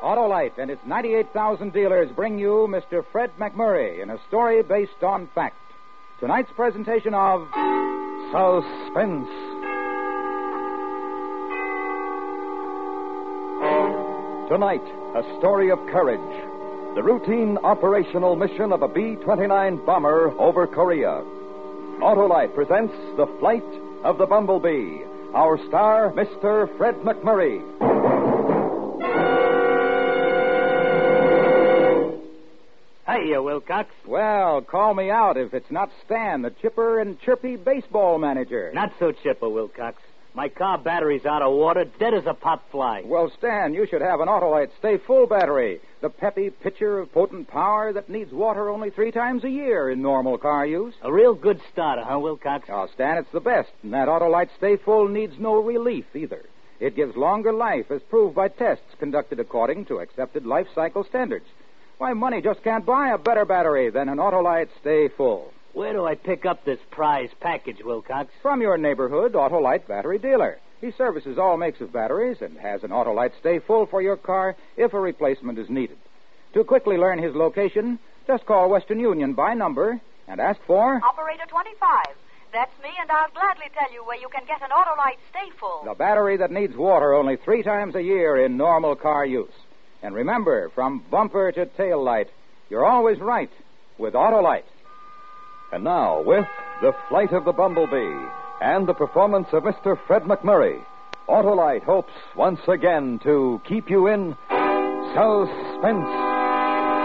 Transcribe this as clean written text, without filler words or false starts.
Autolite and its 98,000 dealers bring you Mr. Fred McMurray in a story based on fact. Tonight's presentation of Suspense. Tonight, a story of courage. The routine operational mission of a B-29 bomber over Korea. Autolite presents The Flight of the Bumblebee. Our star, Mr. Fred McMurray. Hiya, Wilcox. Well, call me out if it's not Stan, the chipper and chirpy baseball manager. Not so chipper, Wilcox. My car battery's out of water, dead as a pot fly. Well, Stan, you should have an Autolite Stay Full battery. The peppy pitcher of potent power that needs water only 3 times a year in normal car use. A real good starter, huh, Wilcox? Oh, Stan, it's the best. And that Autolite Stay Full needs no relief either. It gives longer life, as proved by tests conducted according to accepted life cycle standards. Why, money just can't buy a better battery than an Autolite Stay Full. Where do I pick up this prize package, Wilcox? From your neighborhood Autolite battery dealer. He services all makes of batteries and has an Autolite Stay Full for your car if a replacement is needed. To quickly learn his location, just call Western Union by number and ask for... Operator 25. That's me, and I'll gladly tell you where you can get an Autolite Stay Full. The battery that needs water only 3 times a year in normal car use. And remember, from bumper to tail light, you're always right with Autolite. And now, with The Flight of the Bumblebee and the performance of Mr. Fred McMurray, Autolite hopes once again to keep you in suspense.